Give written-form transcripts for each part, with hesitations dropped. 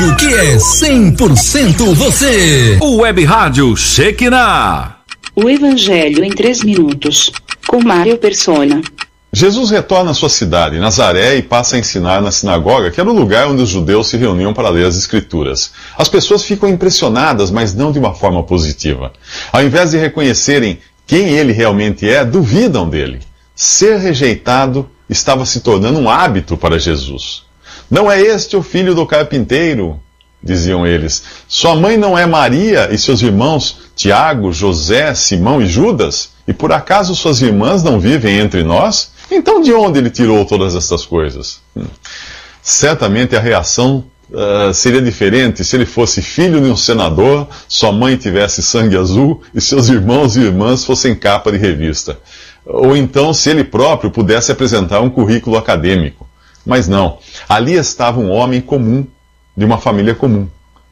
rádio que é 100% você. Web Rádio Shekinah. O Evangelho em 3 minutos, com Mário Persona. Jesus retorna à sua cidade, Nazaré, e passa a ensinar na sinagoga, que era o lugar onde os judeus se reuniam para ler as Escrituras. As pessoas ficam impressionadas, mas não de uma forma positiva. Ao invés de reconhecerem quem ele realmente é, duvidam dele. Ser rejeitado estava se tornando um hábito para Jesus. Não é este o filho do carpinteiro? Diziam eles. Sua mãe não é Maria e seus irmãos Tiago, José, Simão e Judas? E por acaso suas irmãs não vivem entre nós? Então de onde ele tirou todas estas coisas? Certamente a reação seria diferente se ele fosse filho de um senador, sua mãe tivesse sangue azul e seus irmãos e irmãs fossem capa de revista. Ou então se ele próprio pudesse apresentar um currículo acadêmico. Mas não, ali estava um homem comum, de uma família comum.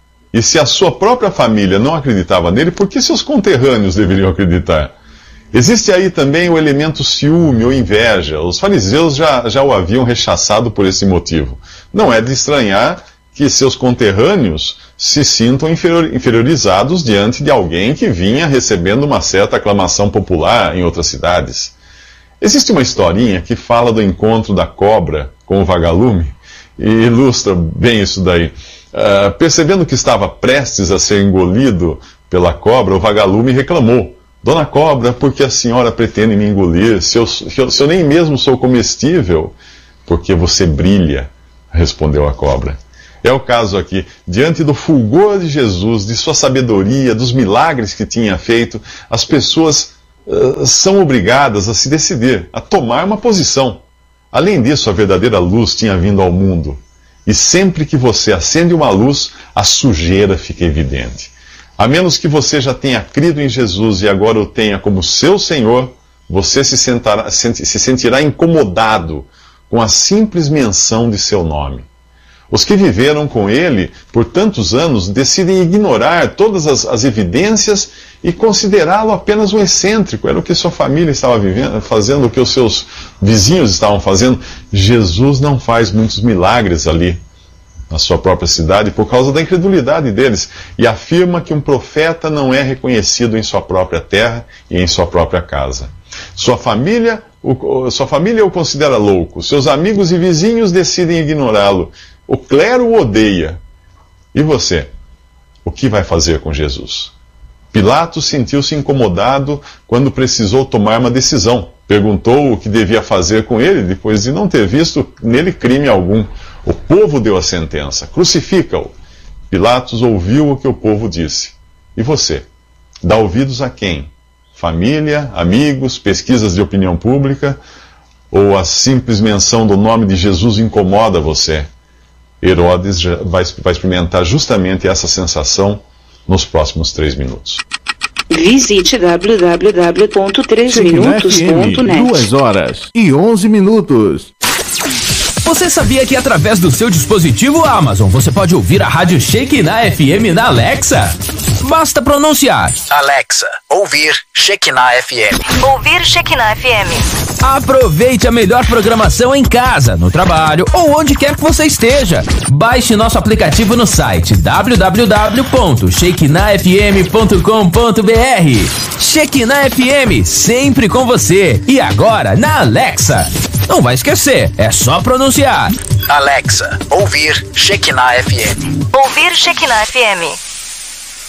E se a sua própria família não acreditava nele, por que seus conterrâneos deveriam acreditar? Existe aí também o elemento ciúme ou inveja. Os fariseus já o haviam rechaçado por esse motivo. Não é de estranhar que seus conterrâneos se sintam inferiorizados diante de alguém que vinha recebendo uma certa aclamação popular em outras cidades. Existe uma historinha que fala do encontro da cobra com o vagalume e ilustra bem isso daí. Percebendo que estava prestes a ser engolido pela cobra, o vagalume reclamou: Dona Cobra, por que a senhora pretende me engolir? Se eu nem mesmo sou comestível? Porque você brilha, respondeu a cobra. É o caso aqui. Diante do fulgor de Jesus, de sua sabedoria, dos milagres que tinha feito, as pessoas são obrigadas a se decidir, a tomar uma posição. Além disso, a verdadeira luz tinha vindo ao mundo. E sempre que você acende uma luz, a sujeira fica evidente. A menos que você já tenha crido em Jesus e agora o tenha como seu Senhor, você se sentirá incomodado com a simples menção de seu nome. Os que viveram com ele por tantos anos decidem ignorar todas as evidências e considerá-lo apenas um excêntrico. Era o que sua família estava fazendo, o que os seus vizinhos estavam fazendo. Jesus não faz muitos milagres ali na sua própria cidade por causa da incredulidade deles, e afirma que um profeta não é reconhecido em sua própria terra e em sua própria casa. Sua família o considera louco, seus amigos e vizinhos decidem ignorá-lo, o clero o odeia. E você? O que vai fazer com Jesus? Pilatos sentiu-se incomodado quando precisou tomar uma decisão. Perguntou o que devia fazer com ele, depois de não ter visto nele crime algum. O povo deu a sentença: crucifica-o. Pilatos ouviu o que o povo disse. E você? Dá ouvidos a quem? Família, amigos, pesquisas de opinião pública? Ou a simples menção do nome de Jesus incomoda você? Herodes vai experimentar justamente essa sensação nos próximos 3 minutos. Visite www.3minutos.net. 2h11. Você sabia que através do seu dispositivo Amazon você pode ouvir a rádio Shekinah FM na Alexa? Basta pronunciar: Alexa, ouvir Shekinah FM. Ouvir Shekinah FM. Aproveite a melhor programação em casa, no trabalho ou onde quer que você esteja. Baixe nosso aplicativo no site www.shekinahfm.com.br. Shekinah FM, sempre com você. E agora na Alexa. Não vai esquecer, é só pronunciar: Alexa, ouvir Shekinah FM. Ouvir Shekinah FM.